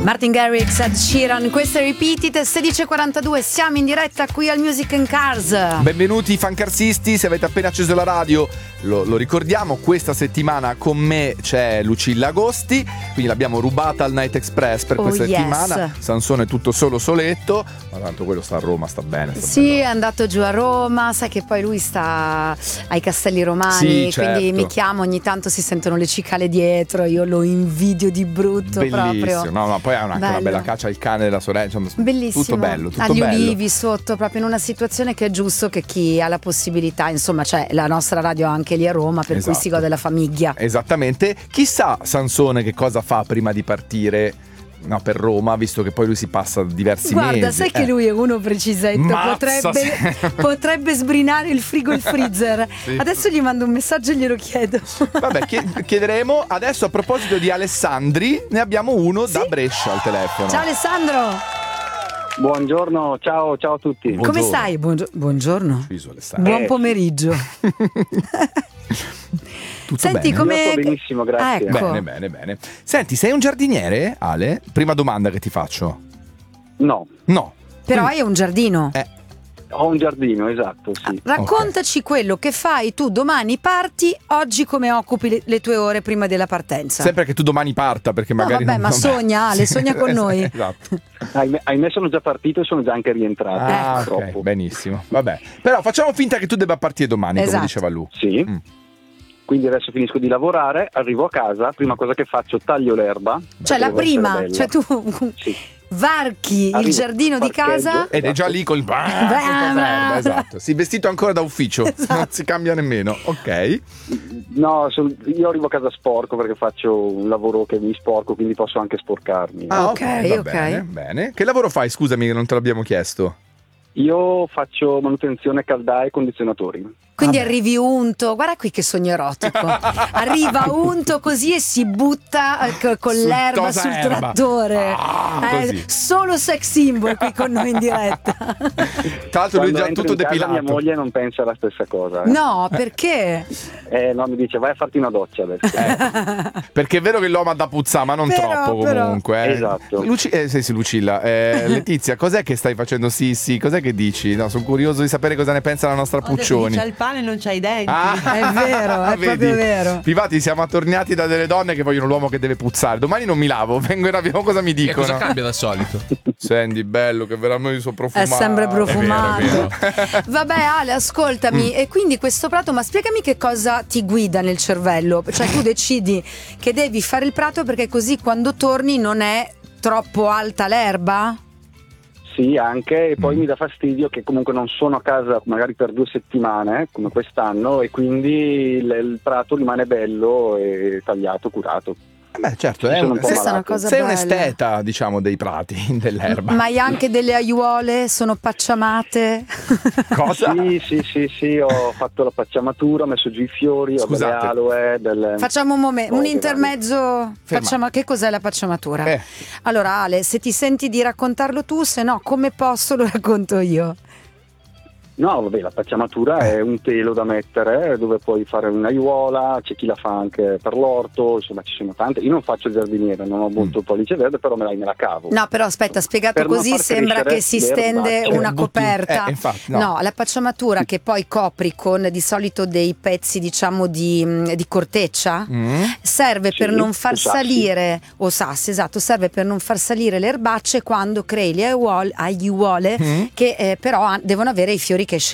Martin Garrix, Ed Sheeran, questo è Repeated, 16:42, siamo in diretta qui al Music and Cars. Benvenuti fancarsisti, se avete appena acceso la radio lo ricordiamo, questa settimana con me c'è Lucilla Agosti, quindi l'abbiamo rubata al Night Express per questa settimana. Sansone tutto solo soletto, ma tanto quello sta a Roma, sta bene. Sì, è andato giù a Roma, sai che poi lui sta ai Castelli Romani, sì, certo. Quindi mi chiama, ogni tanto si sentono le cicale dietro, io lo invidio di brutto. Bellissimo, proprio. no, ma poi ha anche una bella caccia al cane della sorella, insomma, bellissimo. Tutto bello, tutto agli bello. ulivi sotto, proprio in una situazione che è giusto che chi ha la possibilità, insomma, c'è la nostra radio anche lì a Roma, per cui si gode la famiglia. Esattamente. Chissà Sansone che cosa fa prima di partire per Roma, visto che poi lui si passa diversi mesi. Guarda, sai che lui è uno precisetto, potrebbe sbrinare il frigo e il freezer. Sì. Adesso gli mando un messaggio e glielo chiedo. Vabbè, chiederemo. Adesso, a proposito di Alessandri, ne abbiamo uno da Brescia al telefono. Ciao Alessandro. Buongiorno, ciao a tutti. Buongiorno. Come stai? Buongiorno. Buon pomeriggio. Tutto Senti, bene? come... Io sto benissimo, grazie. Ecco. Bene. Senti, sei un giardiniere, Ale? Prima domanda che ti faccio. No. Però hai un giardino. Ho un giardino, esatto, sì. Raccontaci quello che fai tu domani, parti, oggi come occupi le tue ore prima della partenza. Sempre che tu domani parta, perché magari sogna Ale, sogna con noi. Esatto. Ahimè sono già partito e sono già anche rientrato. Okay, benissimo, vabbè. Però facciamo finta che tu debba partire domani, come diceva lui. Sì. Quindi adesso finisco di lavorare, arrivo a casa, prima cosa che faccio taglio l'erba. Cioè la prima, cioè tu varchi il giardino di casa ed è già lì col esatto. Si vestito ancora da ufficio, non si cambia nemmeno. Ok. No, io arrivo a casa sporco perché faccio un lavoro che mi sporco, quindi posso anche sporcarmi. Ok. Bene. Che lavoro fai? Scusami che non te l'abbiamo chiesto. Io faccio manutenzione caldaie e condizionatori. Quindi arrivi unto, guarda qui che sogno erotico. Arriva unto così e si butta con l'erba sul trattore. Solo sex symbol qui con noi in diretta. Tra l'altro lui è già tutto depilato. Mia moglie non pensa la stessa cosa. No, perché? No, mi dice vai a farti una doccia adesso. Perché è vero che l'uomo ha da puzzare, ma non troppo comunque. Esatto. Sì, Lucilla. Letizia, cos'è che stai facendo? Sì, cos'è che dici? No, sono curioso di sapere cosa ne pensa la nostra Puccioni. C'ha il pane e non c'ha i denti. È vero, è proprio vero. Privati, siamo attorniati da delle donne che vogliono l'uomo che deve puzzare. Domani non mi lavo, vengo in avione, cosa mi dicono? E cosa cambia dal solito? Senti, bello, che veramente sono profumato. È sempre profumato. È vero. Vabbè Ale, ascoltami, e quindi questo prato, ma spiegami che cosa ti guida nel cervello. Cioè tu decidi che devi fare il prato perché così quando torni non è troppo alta l'erba? Sì, anche, e poi mi dà fastidio che comunque non sono a casa magari per 2 settimane, come quest'anno, e quindi il prato rimane bello e tagliato, curato. Beh, certo, sei un esteta, diciamo, dei prati, dell'erba. Ma hai anche delle aiuole? Sono pacciamate? Cosa? Sì, ho fatto la pacciamatura, ho messo giù i fiori, ho delle aloe, Facciamo un intermezzo. Che cos'è la pacciamatura? Allora Ale, se ti senti di raccontarlo tu, se no come posso lo racconto io. No, vabbè, la pacciamatura è un telo da mettere dove puoi fare un'aiuola, c'è chi la fa anche per l'orto, insomma ci sono tante. Io non faccio il giardiniere, non ho molto pollice verde, però me la cavo. No, però aspetta, spiegato così sembra che si stende una coperta. Infatti, no, la pacciamatura che poi copri con di solito dei pezzi, diciamo, di corteccia, serve per non far salire, o sassi, esatto, serve per non far salire le erbacce quando crei le aiuole che però devono avere i fiori che esce